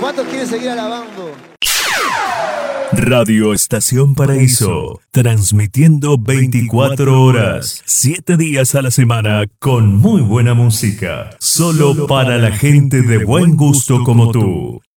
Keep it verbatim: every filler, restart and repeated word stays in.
¿Cuántos quieren seguir alabando? Radio Estación Paraíso, transmitiendo veinticuatro horas, siete días a la semana, con muy buena música, solo para la gente de buen gusto como tú.